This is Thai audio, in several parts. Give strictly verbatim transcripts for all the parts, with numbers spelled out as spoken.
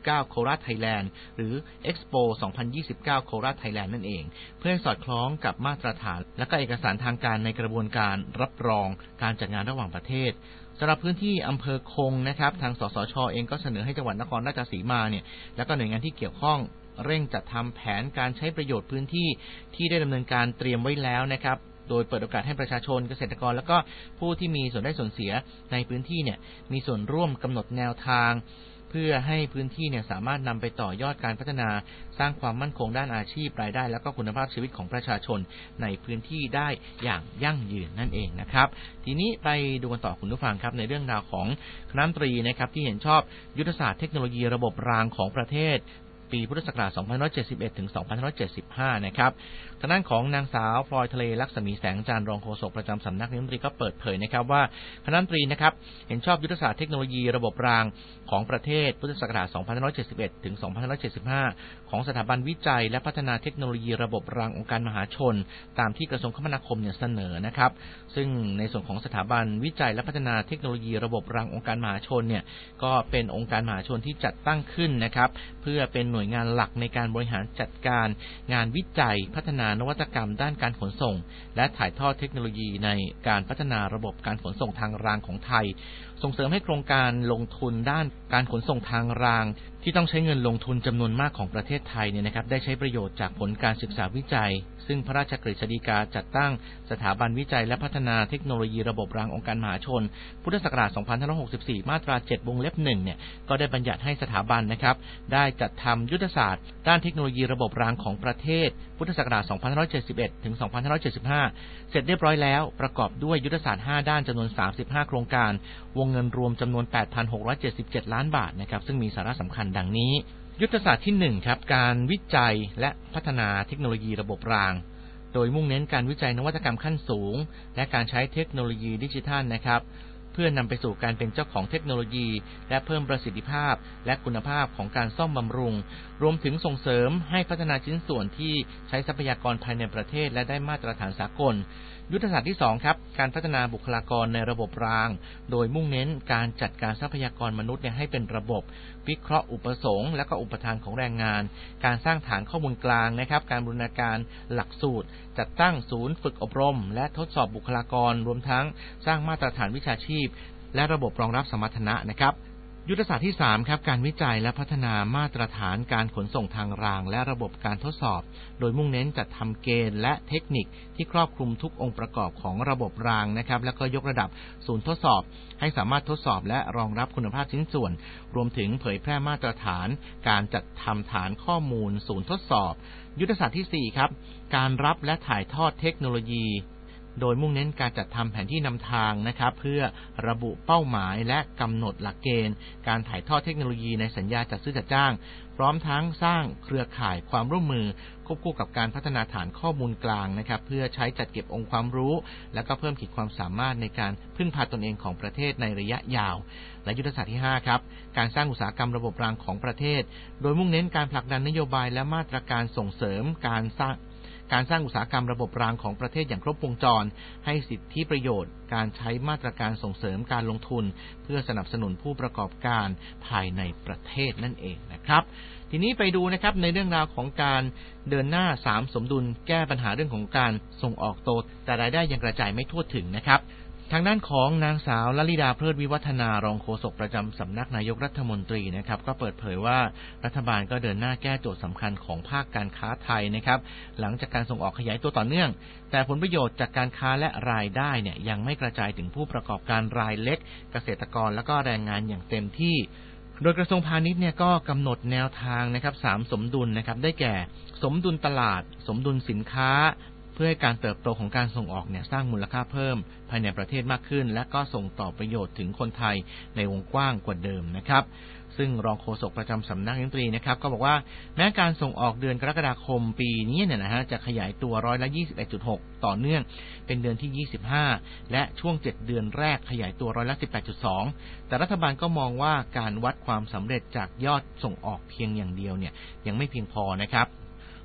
เก้า โคราช ไทยแลนด์หรือ Expo สองพันยี่สิบเก้า โคราช ไทยแลนด์นั่นเองเพื่อให้สอดคล้องกับมาตรฐานและก็เอกสารทางการในกระบวนการรับรองการจัดงานระหว่างประเทศสำหรับพื้นที่อำเภอคงนะครับทางสสช.เองก็เสนอให้จังหวัดนครราชสีมาเนี่ยแล้วก็หน่วยงานที่เกี่ยวข้องเร่งจัดทำแผนการใช้ประโยชน์พื้นที่ที่ได้ดำเนินการเตรียมไว้แล้วนะครับโดยเปิดโอกาสให้ประชาชนเกษตรกรแล้วก็ผู้ที่มีส่วนได้ส่วนเสียในพื้นที่เนี่ยมีส่วนร่วมกำหนดแนวทางเพื่อให้พื้นที่เนี่ยสามารถนำไปต่อยอดการพัฒนาสร้างความมั่นคงด้านอาชีพรายได้แล้วก็คุณภาพชีวิตของประชาชนในพื้นที่ได้อย่างยั่งยืนนั่นเองนะครับทีนี้ไปดูกันต่อคุณผู้ฟังครับในเรื่องราวของคณะรัฐมนตรีนะครับที่เห็นชอบยุทธศาสตร์เทคโนโลยีระบบรางของประเทศปีพุทธศักราช สองพันห้าร้อยเจ็ดสิบเอ็ด ถึง สองพันห้าร้อยเจ็ดสิบห้า นะครับทางด้านของนางสาวพลอยทะเลลักษมีแสงจันทร์รองโฆษกประจำสำนักนายกรัฐมนตรีก็เปิดเผยนะครับว่าคณะรัฐมนตรีนะครับเห็นชอบยุทธศาสตร์เทคโนโลยีระบบรางของประเทศพุทธศักราช สองพันห้าร้อยเจ็ดสิบเอ็ด ถึง สองพันห้าร้อยเจ็ดสิบห้า ของสถาบันวิจัยและพัฒนาเทคโนโลยีระบบรางองค์การมหาชนตามที่กระทรวงคมนาคมเนี่ยเสนอนะครับซึ่งในส่วนของสถาบันวิจัยและพัฒนาเทคโนโลยีระบบรางองค์การมหาชนเนี่ยก็เป็นองค์การมหาชนที่จัดตั้งขึ้นนะครับเพื่อเป็นหน่วยงานหลักในการบริหารจัดการงานวิจัยพัฒนานวัตกรรมด้านการขนส่งและถ่ายทอดเทคโนโลยีในการพัฒนาระบบการขนส่งทางรางของไทยส่งเสริมให้โครงการลงทุนด้านการขนส่งทางรางที่ต้องใช้เงินลงทุนจำนวนมากของประเทศไทยเนี่ยนะครับได้ใช้ประโยชน์จากผลการศึกษาวิจัยซึ่งพระราชกฤษฎีกาจัดตั้งสถาบันวิจัยและพัฒนาเทคโนโลยีระบบรางองค์การมหาชนพุทธศักราช สองพันห้าร้อยหกสิบสี่ มาตรา เจ็ด วงเล็บ หนึ่ง เนี่ยก็ได้บัญญัติให้สถาบันนะครับได้จัดทำยุทธศาสตร์ด้านเทคโนโลยีระบบรางของประเทศพุทธศักราช สองพันห้าร้อยเจ็ดสิบเอ็ด ถึง สองพันห้าร้อยเจ็ดสิบห้า เสร็จเรียบร้อยแล้วประกอบด้วยยุทธศาสตร์ ห้า ด้านจำนวน สามสิบห้า โครงการวงเงินรวมจำนวน แปดพันหกร้อยเจ็ดสิบเจ็ด ล้านบาทนะครับซึ่งมีสาระสำคัญดังนี้ยุทธศาสตร์ที่ หนึ่ง ครับการวิจัยและพัฒนาเทคโนโลยีระบบรางโดยมุ่งเน้นการวิจัยนวัตกรรมขั้นสูงและการใช้เทคโนโลยีดิจิทัลนะครับเพื่อนำไปสู่การเป็นเจ้าของเทคโนโลยีและเพิ่มประสิทธิภาพและคุณภาพของการซ่อมบำรุงรวมถึงส่งเสริมให้พัฒนาชิ้นส่วนที่ใช้ทรัพยากรภายในประเทศและได้มาตรฐานสากลยุทธศาสตร์ที่ สอง ครับการพัฒนาบุคลากรในระบบรางโดยมุ่งเน้นการจัดการทรัพยากรมนุษย์ให้เป็นระบบวิเคราะห์อุปสงค์และก็อุปทานของแรงงานการสร้างฐานข้อมูลกลางนะครับการบูรณาการหลักสูตรจัดตั้งศูนย์ฝึกอบรมและทดสอบบุคลากรรวมทั้งสร้างมาตรฐานวิชาชีพและระบบรองรับสมรรถนะนะครับยุทธศาสตร์ที่ สาม ครับการวิจัยและพัฒนามาตรฐานการขนส่งทางรางและระบบการทดสอบโดยมุ่งเน้นจัดทำเกณฑ์และเทคนิคที่ครอบคลุมทุกองค์ประกอบของระบบรางนะครับแล้วก็ยกระดับศูนย์ทดสอบให้สามารถทดสอบและรองรับคุณภาพชิ้นส่วนรวมถึงเผยแพร่มาตรฐานการจัดทำฐานข้อมูลศูนย์ทดสอบยุทธศาสตร์ที่ สี่ ครับการรับและถ่ายทอดเทคโนโลยีโดยมุ่งเน้นการจัดทำแผนที่นำทางนะครับเพื่อระบุเป้าหมายและกำหนดหลักเกณฑ์การถ่ายทอดเทคโนโลยีในสัญญาจัดซื้อจัดจ้างพร้อมทั้งสร้างเครือข่ายความร่วมมือควบคู่กับการพัฒนาฐานข้อมูลกลางนะครับเพื่อใช้จัดเก็บองค์ความรู้และก็เพิ่มขีดความสามารถในการพึ่งพาตนเองของประเทศในระยะยาวและยุทธศาสตร์ที่ ห้า ครับการสร้างอุตสาหกรรมระบบรางของประเทศโดยมุ่งเน้นการผลักดันนโยบายและมาตรการส่งเสริมการสร้างการสร้างอุตสาหกรรมระบบรางของประเทศอย่างครบวงจรให้สิทธิประโยชน์การใช้มาตรการส่งเสริมการลงทุนเพื่อสนับสนุนผู้ประกอบการภายในประเทศนั่นเองนะครับทีนี้ไปดูนะครับในเรื่องราวของการเดินหน้าสามสมดุลแก้ปัญหาเรื่องของการส่งออกโตแต่รายได้ยังกระจายไม่ทั่วถึงนะครับทางด้านของนางสาวลลิดาเพลิดวิวัฒนารองโฆษกประจำสำนักนายกรัฐมนตรีนะครับก็เปิดเผยว่ารัฐบาลก็เดินหน้าแก้โจทย์สำคัญของภาคการค้าไทยนะครับหลังจากการส่งออกขยายตัวต่อเนื่องแต่ผลประโยชน์จากการค้าและรายได้เนี่ยยังไม่กระจายถึงผู้ประกอบการรายเล็กเกษตรกรและก็แรงงานอย่างเต็มที่โดยกระทรวงพาณิชย์เนี่ยก็กำหนดแนวทางนะครับสามสมดุลนะครับได้แก่สมดุลตลาดสมดุลสินค้าเพื่อให้การเติบโตของการส่งออกเนี่ยสร้างมูลค่าเพิ่มภายในประเทศมากขึ้นและก็ส่งต่อประโยชน์ถึงคนไทยในวงกว้างกว่าเดิมนะครับซึ่งรองโฆษกประจำสำนักนายกรัฐมนตรีนะครับก็บอกว่าแม้การส่งออกเดือนกรกฎาคมปีนี้เนี่ยนะฮะจะขยายตัวร้อยละ ยี่สิบเอ็ดจุดหก ต่อเนื่องเป็นเดือนที่ยี่สิบห้าและช่วงเจ็ดเดือนแรกขยายตัวร้อยละ สิบแปดจุดสอง แต่รัฐบาลก็มองว่าการวัดความสำเร็จจากยอดส่งออกเพียงอย่างเดียวเนี่ยยังไม่เพียงพอนะครับ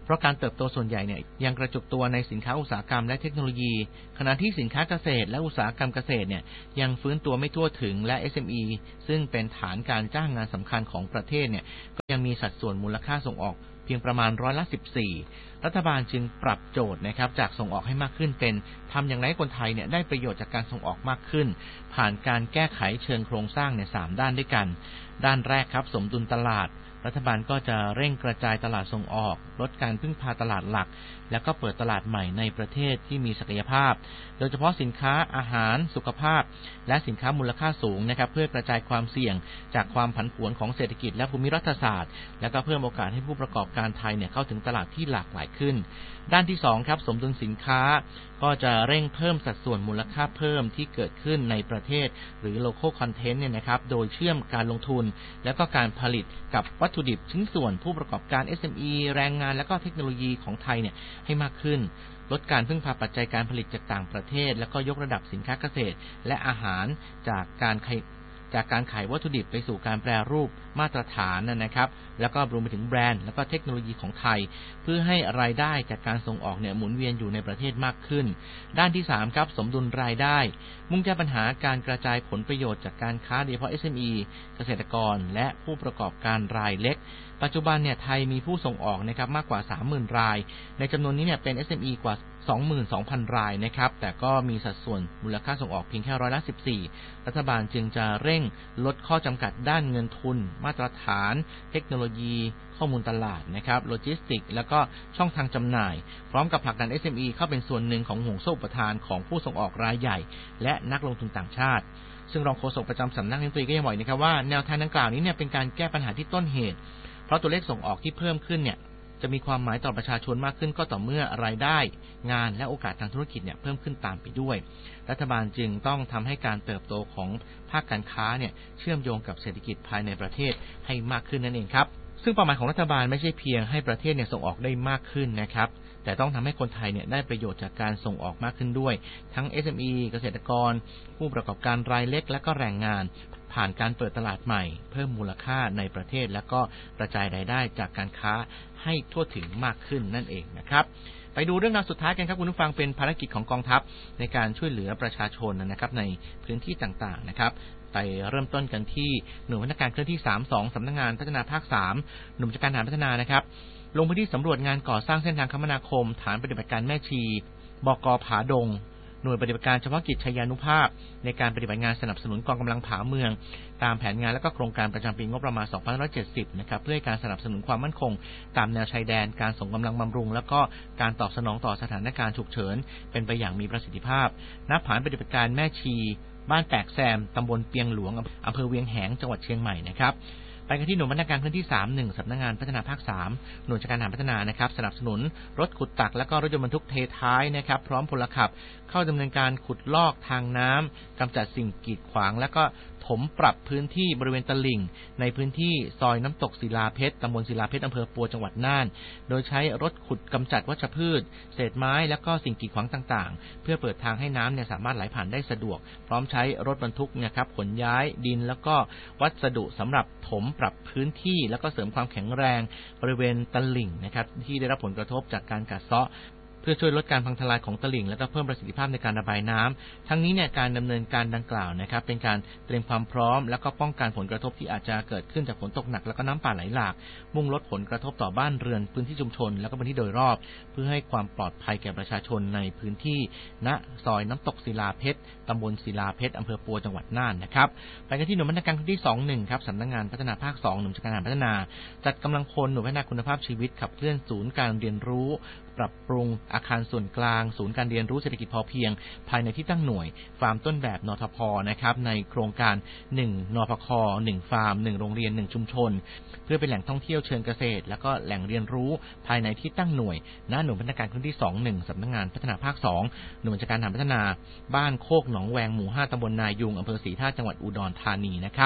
เพราะการเติบโตส่วนใหญ่เนี่ยยังกระจุกตัวในสินค้าอุตสาหกรรมและเทคโนโลยีขณะที่สินค้าเกษตรและอุตสาหกรรมเกษตรเนี่ยยังฟื้นตัวไม่ทั่วถึงและ เอส เอ็ม อี ซึ่งเป็นฐานการจ้างงานสำคัญของประเทศเนี่ยก็ยังมีสัดส่วนมูลค่าส่งออกเพียงประมาณร้อยละสิบสี่รัฐบาลจึงปรับโจทย์นะครับจากส่งออกให้มากขึ้นเป็นทำอย่างไรให้คนไทยเนี่ยได้ประโยชน์จากการส่งออกมากขึ้นผ่านการแก้ไขเชิงโครงสร้างในสามด้านด้วยกันด้านแรกครับสมดุลตลาดรัฐบาลก็จะเร่งกระจายตลาดส่งออกลดการพึ่งพาตลาดหลักแล้วก็เปิดตลาดใหม่ในประเทศที่มีศักยภาพโดยเฉพาะสินค้าอาหารสุขภาพและสินค้ามูลค่าสูงนะครับเพื่อกระจายความเสี่ยงจากความผันผวนของเศรษฐกิจและภูมิรัฐศาสตร์แล้วก็เพิ่มโอกาสให้ผู้ประกอบการไทยเนี่ยเข้าถึงตลาดที่หลากหลายขึ้นด้านที่สองครับสมดุลสินค้าก็จะเร่งเพิ่มสัดส่วนมูลค่าเพิ่มที่เกิดขึ้นในประเทศหรือ local content เนี่ยนะครับโดยเชื่อมการลงทุนและก็การผลิตกับวัตถุดิบชิ้นส่วนผู้ประกอบการ เอส เอ็ม อี แรงงานและก็เทคโนโลยีของไทยเนี่ยให้มากขึ้นลดการพึ่งพาปัจจัยการผลิตจากต่างประเทศแล้วก็ยกระดับสินค้าเกษตรและอาหารจากการจากการขายวัตถุดิบไปสู่การแปรรูปมาตรฐานนะครับแล้วก็รวมไปถึงแบรนด์แล้วก็เทคโนโลยีของไทยเพื่อให้รายได้จากการส่งออกเนี่ยหมุนเวียนอยู่ในประเทศมากขึ้นด้านที่สามครับสมดุลรายได้มุ่งแก้ปัญหาการกระจายผลประโยชน์จากการค้าโดยเฉพาะ เอส เอ็ม อี เกษตรกรและผู้ประกอบการรายเล็กปัจจุบันเนี่ยไทยมีผู้ส่งออกนะครับมากกว่า สามหมื่น รายในจำนวนนี้เนี่ยเป็น เอส เอ็ม อี กว่า สองหมื่นสองพัน รายนะครับแต่ก็มีสัดส่วนมูลค่าส่งออกเพียงแค่ร้อยละสิบสี่รัฐบาลจึงจะเร่งลดข้อจำกัดด้านเงินทุนมาตรฐานเทคโนโลยีข้อมูลตลาดนะครับโลจิสติกแล้วก็ช่องทางจำหน่ายพร้อมกับผลักดัน เอส เอ็ม อี เข้าเป็นส่วนหนึ่งของห่วงโซ่อุปทานของผู้ส่งออกรายใหญ่และนักลงทุนต่างชาติซึ่งรองโฆษกประจำสำนักนายกรัฐมนตรีก็ยังบอกนะครับว่าแนวทางดังกล่าวนี้เนี่ยเป็นการแก้ปัญหาที่ต้นเหตุเพราะตัวเลขส่งออกที่เพิ่มขึ้นเนี่ยจะมีความหมายต่อประชาชนมากขึ้นก็ต่อเมื่อรายได้งานและโอกาสทางธุรกิจเนี่ยเพิ่มขึ้นตามไปด้วยรัฐบาลจึงต้องทำให้การเติบโตของภาคการค้าเนี่ยเชื่อมโยงกับเศรษฐกิจภายในประเทศให้มากขึ้นนั่นเองครับซึ่งเป้าหมายของรัฐบาลไม่ใช่เพียงให้ประเทศเนี่ยส่งออกได้มากขึ้นนะครับแต่ต้องทำให้คนไทยเนี่ยได้ประโยชน์จากการส่งออกมากขึ้นด้วยทั้ง เอส เอ็ม อี เกษตรกรผู้ประกอบการรายเล็กและก็แรงงานผ่านการเปิดตลาดใหม่เพิ่มมูลค่าในประเทศแล้วก็กระจายรายได้จากการค้าให้ทั่วถึงมากขึ้นนั่นเองนะครับไปดูเรื่องราวสุดท้ายกันครับคุณผู้ฟังเป็นภารกิจของกองทัพในการช่วยเหลือประชาชนนะครับในพื้นที่ต่างๆนะครับไปเริ่มต้นกันที่หน่วยพัฒนาการเคลื่อนที่สามสิบสองสำนักงานพัฒนาภาคสามหน่วยบัญชาการทหารพัฒนานะครับลงพื้นที่สำรวจงานก่อสร้างเส้นทางคมนาคมฐานปฏิบัติการแม่ชีบก.ผาดงหน่วยปฏิบัติการเฉพาะกิจชัยานุภาพในการปฏิบัติงานสนับสนุนกองกำลังผาเมืองตามแผนงานและก็โครงการประจำปีงบประมาณสองพันห้าร้อยเจ็ดสิบนะครับเพื่อให้การสนับสนุนความมั่นคงตามแนวชายแดนการส่งกำลังบำรุงแล้วก็การตอบสนองต่อสถานการณ์ฉุกเฉินเป็นไปอย่างมีประสิทธิภาพณฐานปฏิบัติการแม่ชีบ้านแตกแซมตำบลเปียงหลวงอำเภอเวียงแหงจังหวัดเชียงใหม่นะครับไปกันที่หน่วยพัฒนาการพื้นที่สามสิบเอ็ดสำนักงานพัฒนาภาคสามหน่วยราชการทหารพัฒนานะครับสนับสนุนรถขุดตักและก็รถยนต์บรรทุกเทท้ายนะครับพร้อมพลขับเข้าดำเนินการขุดลอกทางน้ำกำจัดสิ่งกีดขวางและก็ถมปรับพื้นที่บริเวณตลิ่งในพื้นที่ซอยน้ำตกศิลาเพชรตำบลศิลาเพชรอำเภอปัวจังหวัดน่านโดยใช้รถขุดกำจัดวัชพืชเศษไม้และก็สิ่งกีดขวางต่างๆเพื่อเปิดทางให้น้ำเนี่ยสามารถไหลผ่านได้สะดวกพร้อมใช้รถบรรทุกนะครับขนย้ายดินแล้วก็วัสดุสำหรับถมปรับพื้นที่แล้วก็เสริมความแข็งแรงบริเวณตลิ่งนะครับที่ได้รับผลกระทบจากการกัดเซาะเพื่อช่วยลดการพังทลายของตลิ่งและก็เพิ่มประสิทธิภาพในการระบายน้ำทั้งนี้เนี่ยการดำเนินการดังกล่าวนะครับเป็นการเตรียมความพร้อมและก็ป้องกันผลกระทบที่อาจจะเกิดขึ้นจากฝนตกหนักและก็น้ำป่าไหลหลากมุ่งลดผลกระทบต่อบ้านเรือนพื้นที่ชุมชนและก็พื้นที่โดยรอบเพื่อให้ความปลอดภัยแก่ประชาชนในพื้นที่ณซอยน้ำตกศิลาเพชรตำบลศิลาเพชรอำเภอปัวจังหวัดน่านนะครับไปกันที่หน่วยพัฒนาการที่สองสิบเอ็ดครับสำนักงานพัฒนาภาคสองหน่วยราชการทหารพัฒนาจัดกำลังพลหน่วยพัฒนาคุณภาพชีวิตขับเคลื่อนศูนย์การเรียนรู้ปรับปรุงอาคารส่วนกลางศูนย์การเรียนรู้เศรษฐกิจพอเพียงภายในที่ตั้งหน่วยฟาร์มต้นแบบนทพ.นะครับในโครงการหนึ่งนพคหนึ่งฟาร์มหนึ่งโรงเรียนหนึ่งชุมชนเพื่อเป็นแหล่งท่องเที่ยวเชิงเกษตรแล้วก็แหล่งเรียนรู้ภายในที่ตั้งหน่วยณหน่วยพัฒนาการพื้นที่สองสิบเอ็ดสำนักงานพัฒนาภาคสองหน่วยราชการทหารพัฒนาบ้านโคกหนองแวงหมู่ห้าตำบลนายุงอำเภอศรีท่าจังหวัดอุดรธานีนะครับ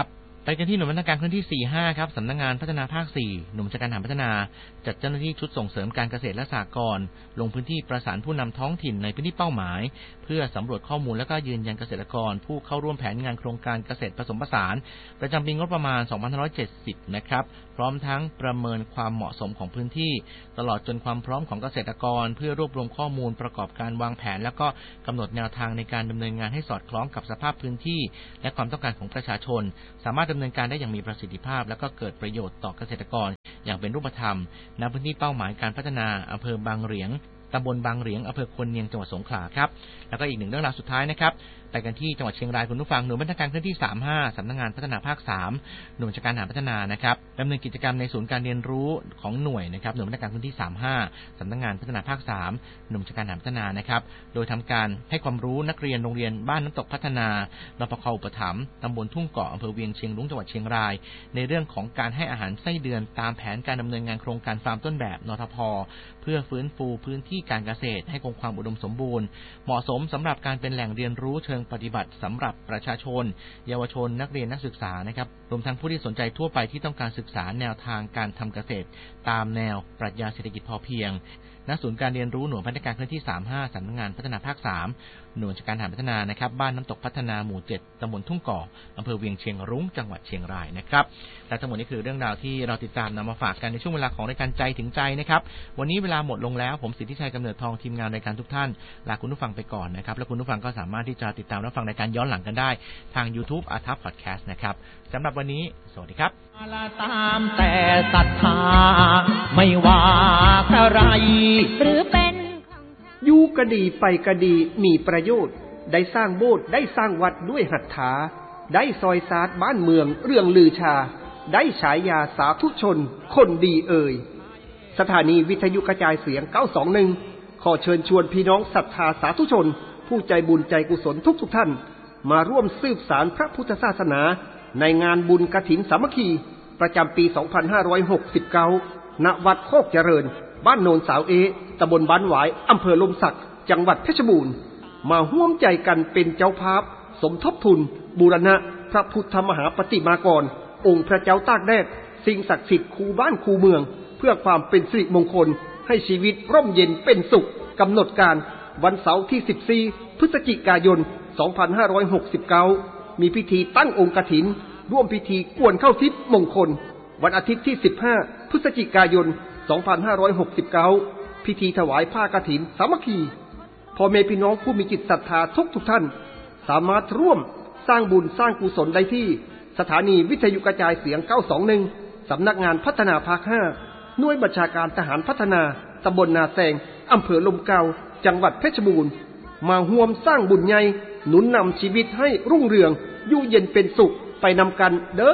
ไปกันที่หน่วยบัญชาการพื้นที่ สี่ห้า ครับสำนักงานพัฒนาภาค สี่ หน่วยบัญชาการทหารพัฒนาจัดเจ้าหน้าที่ชุดส่งเสริมการเกษตรและสหกรณ์ลงพื้นที่ประสานผู้นำท้องถิ่นในพื้นที่เป้าหมายเพื่อสำรวจข้อมูลและก็ยืนยันเกษตรกรผู้เข้าร่วมแผนงานโครงการเกษตรผสมผสานประจำปีงบประมาณ สองพันห้าร้อยเจ็ดสิบ นะครับพร้อมทั้งประเมินความเหมาะสมของพื้นที่ตลอดจนความพร้อมของเกษตรกรเพื่อรวบรวมข้อมูลประกอบการวางแผนและก็กำหนดแนวทางในการดำเนินงานให้สอดคล้องกับสภาพพื้นที่และความต้องการของประชาชนสามารถดำเนินการได้อย่างมีประสิทธิภาพและก็เกิดประโยชน์ต่อเกษตรกรอย่างเป็นรูปธรรมณพื้นที่เป้าหมายการพัฒนาอำเภอบางเหรียงตำบลบางเหรียงอำเภอควนเนียงจังหวัดสงขลาครับแล้วก็อีกหนึ่งเรื่องราวสุดท้ายนะครับไปกันที่จังหวัดเชียงรายคุณผู้ฟังหน่วยบัญชาการพื้นที่ สามห้า สำนักงานพัฒนาภาค สาม หน่วยบัญชาการทหารพัฒนานะครับดำเนินกิจกรรมในศูนย์การเรียนรู้ของหน่วยนะครับหน่วยบัญชาการพื้นที่ สามห้า สำนักงานพัฒนาภาค สาม หน่วยบัญชาการทหารพัฒนานะครับโดยทำการให้ความรู้นักเรียนโรงเรียนบ้านน้ำตกพัฒนารปภ.อุปถัมภ์ตำบลทุ่งเกาะอำเภอเวียงเชียงรุ้งจังหวัดเชียงรายในเรื่องของการให้อาหารไส้เดือนตามแผนการดำเนินงานโครงการฟาร์มต้นแบบนทพ.เพื่อฟื้นฟูพื้นที่การเกษตรให้คงความอุดมสมบูรณ์เหมาะสมสำหรับการเป็นแหล่งเรียนรู้เชิงปฏิบัติสำหรับประชาชนเยาวชนนักเรียนนักศึกษานะครับรวมทั้งผู้ที่สนใจทั่วไปที่ต้องการศึกษาแนวทางการทำเกษตรตามแนวปรัชญาเศรษฐกิจพอเพียงณศูนย์การเรียนรู้หน่วยพัฒนาการพื้นที่ สามห้า สำนักงานพัฒนาภาค สาม หน่วยราชการทหารพัฒนานะครับบ้านน้ำตกพัฒนาหมู่ เจ็ด ตำบลทุ่งก่ออำเภอเวียงเชียงรุ้งจังหวัดเชียงรายนะครับและทั้งหมดนี้คือเรื่องราวที่เราติดตามนำมาฝากกันในช่วงเวลาของรายการใจถึงใจนะครับวันนี้เวลาหมดลงแล้วผมสิทธิชัยกำเนิดทองทีมงานรายการทุกท่านลาคุณผู้ฟังไปก่อนนะครับและคุณผู้ฟังก็สามารถที่จะติดตามรับฟังรายการย้อนหลังกันได้ทาง YouTube อาทับพอดแคสต์นะครับสำหรับวันนี้สวัสดีครับตามแต่ศรัทธาไม่ว่าอะไรหรือเป็นอยู่กะดีไปกะดีมีประโยชน์ได้สร้างโบสถ์ได้สร้างวัดด้วยหัตถาได้ซอยซาดบ้านเมืองเรื่องลือชาได้ฉายาสาธุชนคนดีเอ่ยสถานีวิทยุกระจายเสียงเก้าสองหนึ่งขอเชิญชวนพี่น้องศรัทธาสาธุชนผู้ใจบุญใจกุศลทุกทุกท่านมาร่วมสืบสานพระพุทธศาสนาในงานบุญกฐินสามัคคีประจำปี สองพันห้าร้อยหกสิบเก้า ณ วัดโคกเจริญบ้านโนนสาวเอตำบลบ้านหวายอำเภอลมศักดิ์จังหวัดเพชรบูรณ์มาร่วมใจกันเป็นเจ้าภาพสมทบทุนบูรณะพระพุทธมหาปฏิมากรองค์พระเจ้าตากแดดสิ่งศักดิ์สิทธิ์คูบ้านคูเมืองเพื่อความเป็นสิริมงคลให้ชีวิตร่มเย็นเป็นสุขกำหนดการวันเสาร์ที่สิบสี่พฤศจิกายนสองพันห้าร้อยหกสิบเก้ามีพิธีตั้งองค์กฐินร่วมพิธีกวนเข้าทิพย์มงคลวันอาทิตย์ที่สิบห้าพฤศจิกายนสองพันห้าร้อยหกสิบเก้าพิธีถวายผ้ากฐินสามัคคีพ่อแม่พี่น้องผู้มีจิตศรัทธาทุกทุกท่านสามารถร่วมสร้างบุญสร้างกุศลได้ที่สถานีวิทยุกระจายเสียงเก้าสองหนึ่งสำนักงานพัฒนาภาคห้าหน่วยบัญชาการทหารพัฒนาตำบลนาแซงอำเภอลมเก่าจังหวัดเพชรบูรณ์มาร่วมสร้างบุญใหญ่หนุนนำชีวิตให้รุ่งเรืองอยู่เย็นเป็นสุขไปนำกันเด้อ